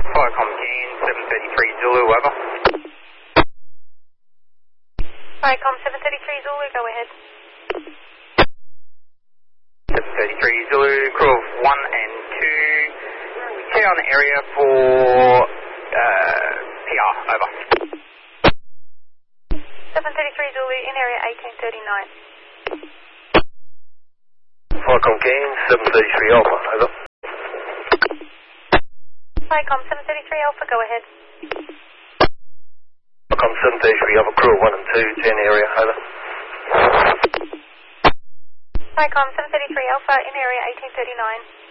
Viacom Gain 733 Zulu, over. Viacom 733 Zulu, go ahead. 733 Zulu, crew of 1 and 2. Clear on the area for PR, over. 733 Zulu, in area 1839. Viacom Gain 733 Alpha, over. Viacom 733 Alpha, go ahead. Viacom 733 Alpha, crew 1 and 2, 10 area, over. Viacom 733 Alpha, in area 1839.